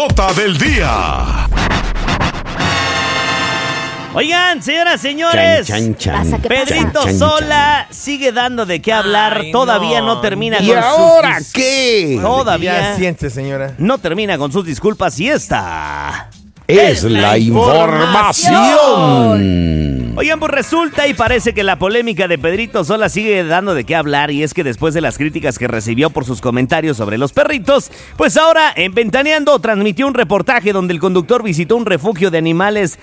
nota del día. Oigan, señoras, señores, Pedrito Sola sigue dando de qué hablar. Todavía no termina con sus... ¿Y ahora qué? Todavía siente, señora. no termina con sus disculpas y esta Es la información. Oigan, pues resulta y parece que la polémica de Pedrito Sola sigue dando de qué hablar, y es que después de las críticas que recibió por sus comentarios sobre los perritos, pues ahora en Ventaneando transmitió un reportaje donde el conductor visitó un refugio de animales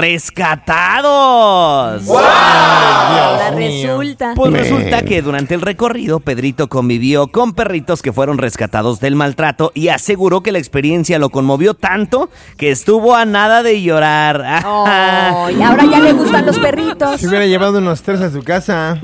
rescatados. ¡Wow! Ahora resulta. Pues resulta que durante el recorrido Pedrito convivió con perritos que fueron rescatados del maltrato y aseguró que la experiencia lo conmovió tanto que estuvo a nada de llorar. Oh, y ahora ya le gustan los perritos. Si hubiera llevado unos 3 a su casa.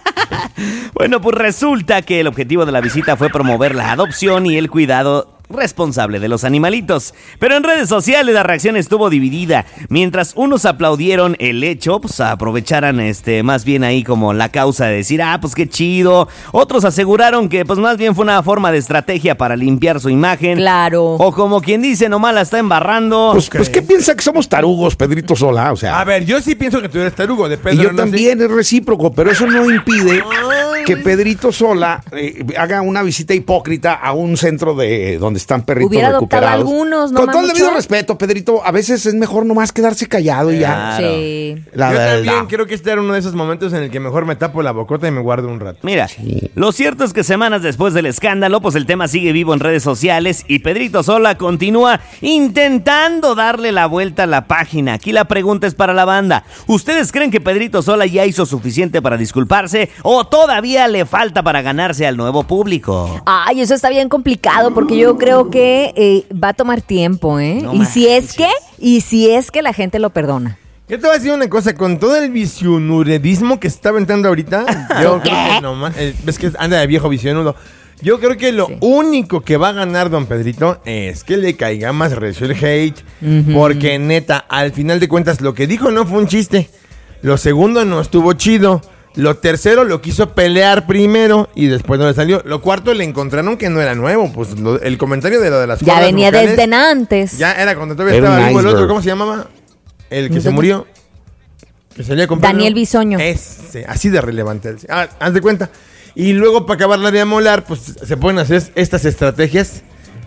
Bueno, pues resulta que el objetivo de la visita fue promover la adopción y el cuidado responsable de los animalitos. Pero en redes sociales la reacción estuvo dividida. Mientras unos aplaudieron el hecho, pues aprovecharan más bien ahí como la causa de decir, pues qué chido. Otros aseguraron que pues más bien fue una forma de estrategia para limpiar su imagen. Claro. O como quien dice, nomás la está embarrando. Pues ¿qué piensa que somos tarugos, Pedrito Sola? O sea, A ver, yo sí pienso que tú eres tarugo de Pedro. y yo no sé. también, es recíproco, pero eso no impide que Pedrito Sola haga una visita hipócrita a un centro de donde están perritos Hubiera adoptado recuperados. algunos, ¿no, Con todo el Mamucho? debido respeto, Pedrito, a veces es mejor nomás quedarse callado y ya. Claro. Sí. La Yo verdad. también creo que este era uno de esos momentos en el que mejor me tapo la bocota y me guardo un rato. Mira, lo cierto es que semanas después del escándalo, pues el tema sigue vivo en redes sociales y Pedrito Sola continúa intentando darle la vuelta a la página. Aquí la pregunta es para la banda. ¿Ustedes creen que Pedrito Sola ya hizo suficiente para disculparse o todavía le falta para ganarse al nuevo público? Ay, eso está bien complicado porque yo creo que va a tomar tiempo, ¿eh? No y si es que la gente lo perdona. Yo te voy a decir una cosa, con todo el visionuredismo que se está aventando ahorita, yo creo que nomás, ves que anda de viejo visionudo. Yo creo que lo único que va a ganar don Pedrito es que le caiga más recio el hate, porque neta, al final de cuentas, lo que dijo no fue un chiste. Lo segundo no estuvo chido. Lo tercero lo quiso pelear primero y después no le salió. Lo cuarto le encontraron que no era nuevo. Pues el comentario de lo de las Ya cuerdas venía vocales, desde antes. Ya era cuando todavía Era estaba un vivo el otro. iceberg. ¿Cómo se llamaba? El que se murió. Que salía con Daniel Pedro. Bisoño. Ese, así de relevante. Haz de cuenta. Y luego para acabarla de amolar, pues se pueden hacer estas estrategias.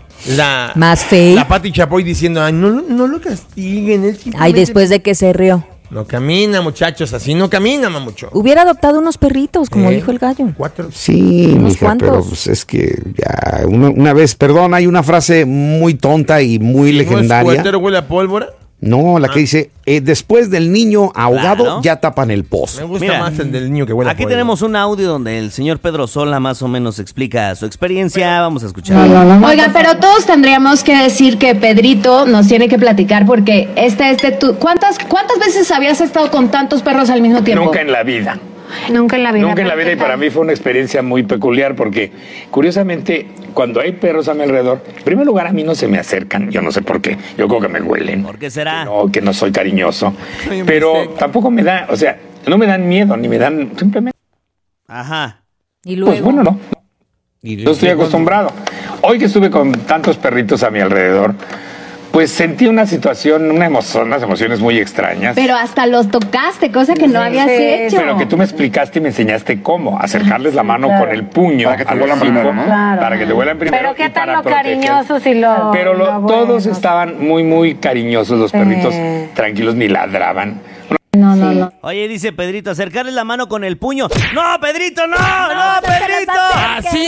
Más fake. La Pati Chapoy diciendo, ay, no lo castiguen. Él Ay, simplemente después de que se rió. no camina, muchachos, así no camina, mamucho. Hubiera adoptado unos perritos, como dijo el gallo. 4. Sí, ¿Unos mija, cuantos? pero pues es que ya una vez, perdón, hay una frase muy tonta y muy legendaria. ¿Suéter huele a pólvora? No, la que dice, después del niño ahogado, Claro. ya tapan el pozo. Me gusta Mira, más el del niño que huele a Aquí pólvora. tenemos un audio donde el señor Pedro Sola más o menos explica su experiencia. Vamos a escuchar. Oiga, pero todos tendríamos que decir que Pedrito nos tiene que platicar porque ¿cuántas veces habías estado con tantos perros al mismo tiempo? Nunca en la vida. Nunca en la vida. Nunca en la vida, y para mí fue una experiencia muy peculiar porque, curiosamente, cuando hay perros a mi alrededor, en primer lugar a mí no se me acercan, yo no sé por qué, yo creo que me huelen. ¿Por qué será? Que no soy cariñoso, Soy un pero bistec. tampoco me da, o sea, no me dan miedo, ni me dan, simplemente, Ajá. Y pues luego. bueno, no. Yo estoy acostumbrado. Hoy que estuve con tantos perritos a mi alrededor, pues sentí una situación, unas emociones muy extrañas. Pero hasta los tocaste, cosa que no habías hecho. Pero que tú me explicaste y me enseñaste cómo acercarles la mano con el puño Para que te a los huelan cinco, primero, ¿no? para que te huelan primero. Pero qué y tan para lo proteger. cariñosos y lo... Pero lo todos buenos. estaban muy, muy cariñosos, los perritos tranquilos, ni ladraban. No. Oye, dice Pedrito, acercarle la mano con el puño. ¡No, Pedrito, no! ¡No, Pedrito! ¡Así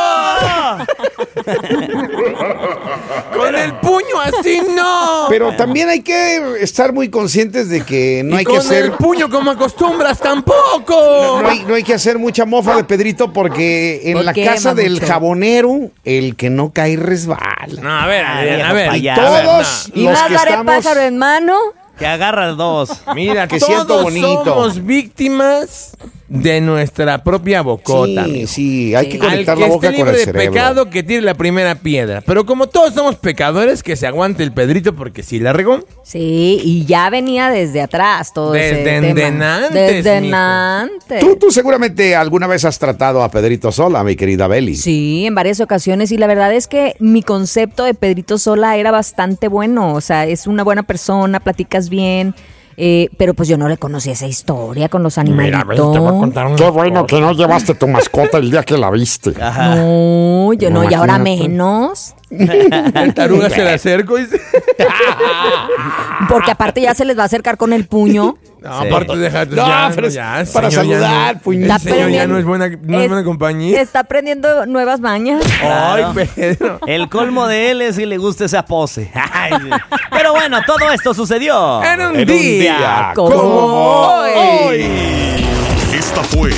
no! ¡Con el puño así no! Pero también hay que estar muy conscientes de que no Y hay con que hacer... el puño como acostumbras tampoco. No hay que hacer mucha mofa de Pedrito porque en ¿Por la qué, casa del Mamucho? jabonero, el que no cae resbala. No, a ver, viejo payaso. Todos Y los más que daré estamos... pájaro en mano. Que agarras dos. Mira, Que todos siento bonito. somos víctimas de nuestra propia bocota. Sí, amigo. sí, hay que Al conectar que la esté boca con libre el de cerebro. pecado, que tire la primera piedra. Pero como todos somos pecadores, que se aguante el Pedrito porque si la regó. Sí, y ya venía desde atrás todo Desde ese tema. antes, Desde mijo. antes. Tú seguramente alguna vez has tratado a Pedrito Sola, mi querida Beli. Sí, en varias ocasiones, y la verdad es que mi concepto de Pedrito Sola era bastante bueno. O sea, es una buena persona, platicas bien. Pero pues yo no le conocía esa historia con los animalitos. Qué bueno que no llevaste tu mascota el día que la viste. No, yo no, y ahora menos. El taruga se le acerco y Porque aparte ya se les va a acercar con el puño. No, aparte déjate. No, ya, pero es ya, para señor, ya saludar, no- puñito. El señor ya no es buena compañía. Está aprendiendo nuevas mañas. Ay, Claro. Pedro. El colmo de él es si le gusta esa pose. Ay, sí. Pero bueno, todo esto sucedió En un En un día día como hoy. Esta fue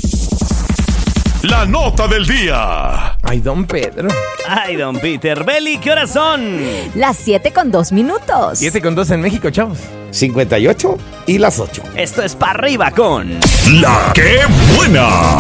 la nota del día. Ay, don Pedro. Ay, don Peter. Beli, ¿qué horas son? Las 7:02. 7:02 en México, chavos. 58 y las 8. Esto es para arriba con La que buena.